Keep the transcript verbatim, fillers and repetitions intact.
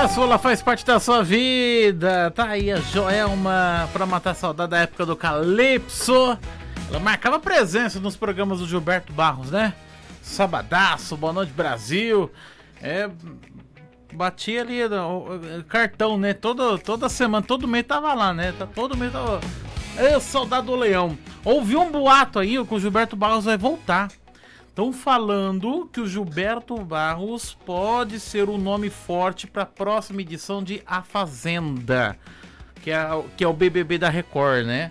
caçula faz parte da sua vida. Tá aí a Joelma pra matar a saudade da época do Calypso. Ela marcava presença nos programas do Gilberto Barros, né? Sabadaço, Boa Noite Brasil. É, batia ali o cartão, né? Todo, toda semana, todo mês tava lá, né? Todo mês tava. É, saudade do Leão. Ouvi um boato aí que o Gilberto Barros vai voltar. Estão falando que o Gilberto Barros pode ser o nome forte para a próxima edição de A Fazenda, que é, que é o B B B da Record, né?